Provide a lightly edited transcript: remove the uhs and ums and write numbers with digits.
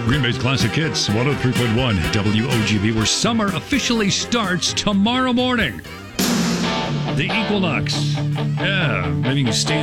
Green Bay's Classic Hits, 103.1 WOGB, where summer officially starts tomorrow morning. The equinox. Yeah, maybe you can stay